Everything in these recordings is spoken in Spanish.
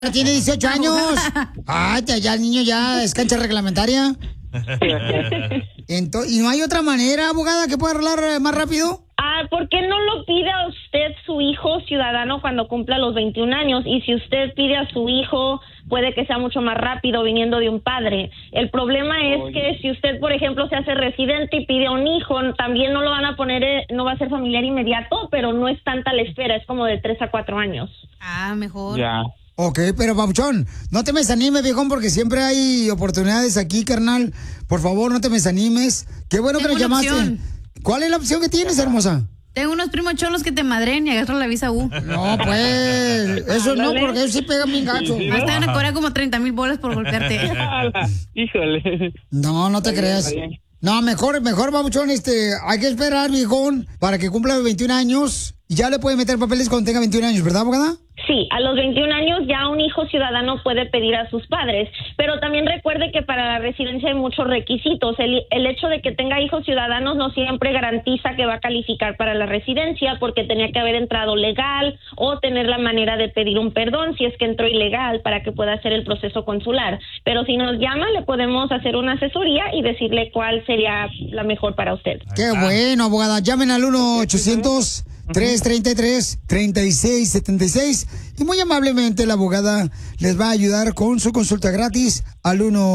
Tiene 18 años. Ay, ya el niño ya es cancha reglamentaria. ¿Y no hay otra manera, abogada, que pueda arreglar más rápido? ¿Por qué no lo pide a usted su hijo ciudadano cuando cumpla los 21 años? Y si usted pide a su hijo, puede que sea mucho más rápido viniendo de un padre. El problema es que si usted, por ejemplo, se hace residente y pide a un hijo, también no lo van a poner, no va a ser familiar inmediato, pero no es tanta la espera, es como de 3 a 4 años. Mejor. Ya. Ok, pero Papuchón, no te me desanimes, viejón, porque siempre hay oportunidades aquí, carnal. Por favor, no te me desanimes. Qué bueno que nos llamaste. Opción. ¿Cuál es la opción que tienes, hermosa? Tengo unos primos cholos que te madren y agarran la visa U. No, pues, eso no, porque ellos sí pegan bien gacho. Me están a cobrar como 30,000 bolas por golpearte. Híjole. No te creas. No, mejor, Papuchón, hay que esperar, viejón, para que cumpla los 21 años. Y ya le puede meter papeles cuando tenga 21 años, ¿verdad, abogada? Sí, a los 21 años ya un hijo ciudadano puede pedir a sus padres, pero también recuerde que para la residencia hay muchos requisitos. El hecho de que tenga hijos ciudadanos no siempre garantiza que va a calificar para la residencia, porque tenía que haber entrado legal o tener la manera de pedir un perdón si es que entró ilegal para que pueda hacer el proceso consular. Pero si nos llama, le podemos hacer una asesoría y decirle cuál sería la mejor para usted. Qué bueno, abogada. Llamen al 1-800-333-3676 y muy amablemente la abogada les va a ayudar con su consulta gratis al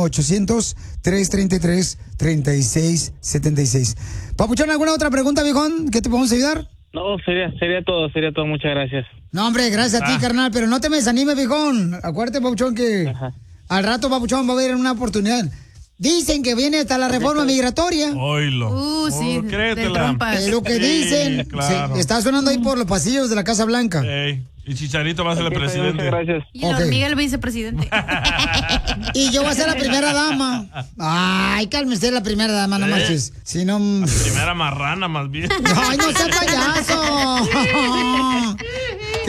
1-800-333-3676. Papuchón, ¿alguna otra pregunta, viejón? ¿Qué te podemos ayudar? No, sería todo, muchas gracias. No, hombre, gracias a ti, carnal, pero no te me desanimes, viejón. Acuérdate, Papuchón, que al rato, Papuchón, va a haber una oportunidad. Dicen que viene hasta la reforma migratoria. Oílo. Sí, de trompas. Es lo que dicen. claro. Está sonando ahí por los pasillos de la Casa Blanca. Y Chicharito va a ser el presidente. Muchas gracias. Y el Miguel vicepresidente. Y yo voy a ser la primera dama. Ay, cálmese, la primera dama, no marches. Si no... La primera marrana, más bien. Ay, no seas payaso.